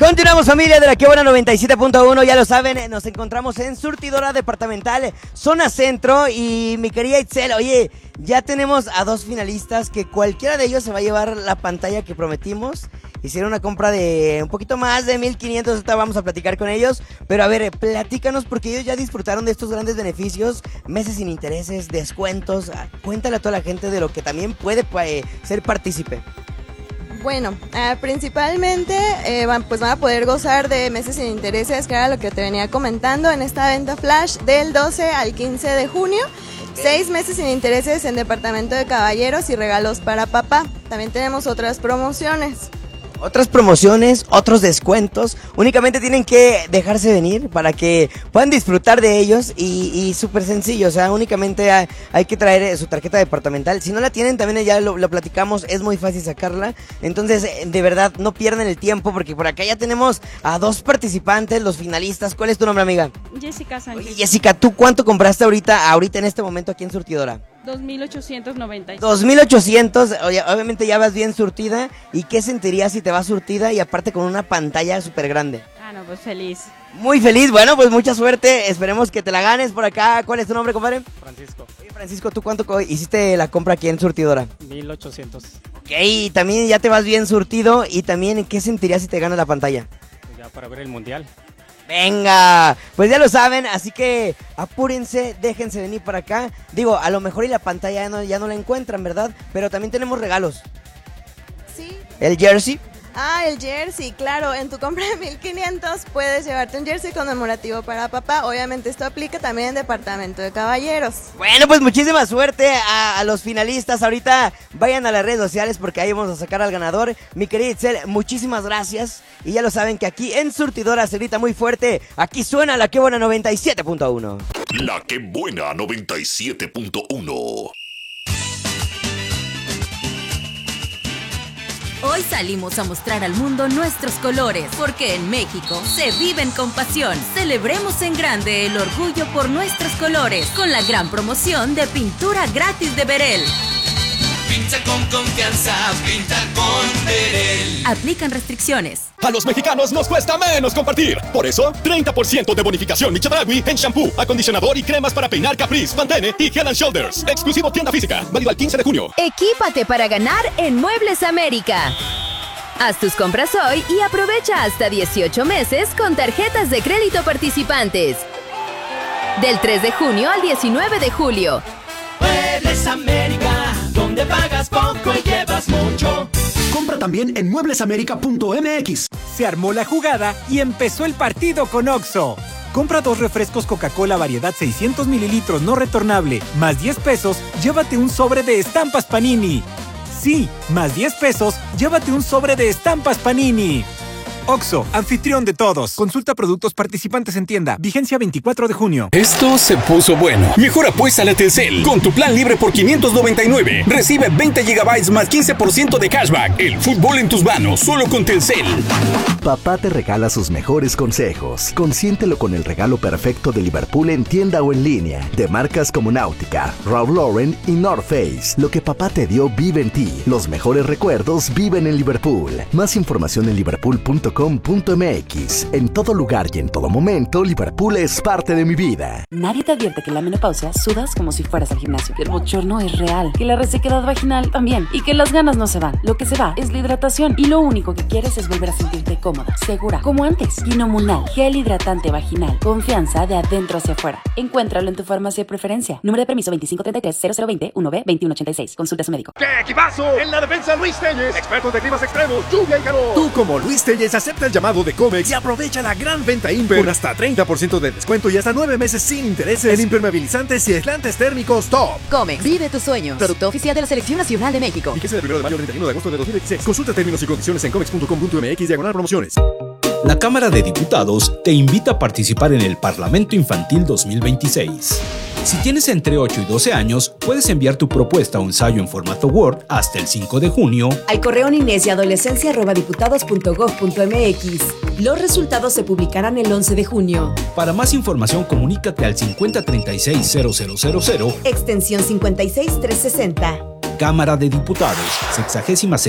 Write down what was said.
Continuamos, familia de la Que Buena 97.1, ya lo saben, nos encontramos en Surtidora Departamental, zona centro, y mi querida Itzel, oye, ya tenemos a dos finalistas que cualquiera de ellos se va a llevar la pantalla que prometimos. Hicieron una compra de un poquito más de 1,500, ahorita vamos a platicar con ellos, pero a ver, platícanos porque ellos ya disfrutaron de estos grandes beneficios, meses sin intereses, descuentos, cuéntale a toda la gente de lo que también puede ser partícipe. Bueno, principalmente pues van a poder gozar de meses sin intereses, que era lo que te venía comentando en esta venta flash del 12 al 15 de junio. 6 meses sin intereses en departamento de caballeros y regalos para papá. También tenemos otras promociones. Otras promociones, otros descuentos, únicamente tienen que dejarse venir para que puedan disfrutar de ellos y súper sencillo, o sea, únicamente hay que traer su tarjeta departamental. Si no la tienen, también ya lo platicamos, es muy fácil sacarla. Entonces, de verdad, no pierdan el tiempo porque por acá ya tenemos a dos participantes, los finalistas. ¿Cuál es tu nombre, amiga? Jessica Sánchez. Oye, Jessica, ¿tú cuánto compraste ahorita en este momento aquí en Surtidora? 2,890. 2,800, obviamente ya vas bien surtida. ¿Y qué sentirías si te vas surtida y aparte con una pantalla súper grande? Ah, no, pues feliz. Muy feliz, bueno, pues mucha suerte, esperemos que te la ganes por acá. ¿Cuál es tu nombre, compadre? Francisco. Oye, Francisco, ¿tú cuánto hiciste la compra aquí en Surtidora? 1,800. Ok, también ya te vas bien surtido. ¿Y también qué sentirías si te ganas la pantalla? Pues ya para ver el mundial. Venga, pues ya lo saben, así que apúrense, déjense venir para acá. Digo, a lo mejor y la pantalla ya no la encuentran, ¿verdad? Pero también tenemos regalos. Sí. El jersey. Ah, el jersey, claro, en tu compra de 1,500 puedes llevarte un jersey conmemorativo para papá. Obviamente esto aplica también en departamento de caballeros. Bueno, pues muchísima suerte a los finalistas. Ahorita vayan a las redes sociales porque ahí vamos a sacar al ganador. Mi querida Itzel, muchísimas gracias. Y ya lo saben que aquí en Surtidora se grita muy fuerte. Aquí suena la Que Buena 97.1. La Que Buena 97.1. Hoy salimos a mostrar al mundo nuestros colores, porque en México se viven con pasión. Celebremos en grande el orgullo por nuestros colores, con la gran promoción de pintura gratis de Berel. Pinta con confianza, pinta con Berel. Aplican restricciones. A los mexicanos nos cuesta menos compartir. Por eso, 30% de bonificación Michedragui en shampoo, acondicionador y cremas para peinar Caprice, Pantene y Head & Shoulders. Exclusivo tienda física, válido al 15 de junio. Equípate para ganar en Muebles América. Haz tus compras hoy y aprovecha hasta 18 meses con tarjetas de crédito participantes. Del 3 de junio al 19 de julio. Muebles América, donde pagas poco y llevas mucho. Compra también en mueblesamerica.mx. Se armó la jugada y empezó el partido con Oxxo. Compra 2 refrescos Coca-Cola variedad 600 mililitros no retornable, más 10 pesos, llévate un sobre de estampas Panini. Sí, más 10 pesos, llévate un sobre de estampas Panini. Oxxo, anfitrión de todos. Consulta productos participantes en tienda. Vigencia 24 de junio. Esto se puso bueno. Mejor apuéstale a Telcel. Con tu plan libre por 599. Recibe 20 GB más 15% de cashback. El fútbol en tus manos, solo con Telcel. Papá te regala sus mejores consejos. Consiéntelo con el regalo perfecto de Liverpool en tienda o en línea. De marcas como Náutica, Ralph Lauren y North Face. Lo que papá te dio vive en ti. Los mejores recuerdos viven en Liverpool. Más información en liverpool.com.mx. En todo lugar y en todo momento, Liverpool es parte de mi vida. Nadie te advierte que en la menopausia sudas como si fueras al gimnasio, que el bochorno es real, que la resequedad vaginal también, y que las ganas no se van. Lo que se va es la hidratación, y lo único que quieres es volver a sentirte cómoda, segura, como antes. Quinomunal, gel hidratante vaginal, confianza de adentro hacia afuera. Encuéntralo en tu farmacia de preferencia. Número de permiso 2533-0020-1B-2186. Consulta a su médico. ¡Qué equipazo! En la defensa, Luis Telles, expertos de climas extremos, lluvia y calor. Tú, como Luis Telles, acepta el llamado de Comex y aprovecha la gran venta Imper con hasta 30% de descuento y hasta 9 meses sin intereses en impermeabilizantes y aislantes térmicos Top. Comex, vive tus sueños. Producto oficial de la Selección Nacional de México. Fíjese del 1 de mayo al 31 de agosto de 2016. Consulta términos y condiciones en comex.com.mx/promociones. La Cámara de Diputados te invita a participar en el Parlamento Infantil 2026. Si tienes entre 8 y 12 años, puedes enviar tu propuesta o ensayo en formato Word hasta el 5 de junio al correo ninesyadolescencia@diputados.gov.mx. Los resultados se publicarán el 11 de junio. Para más información, comunícate al 5036-0000, extensión 56360. Cámara de Diputados, 66ª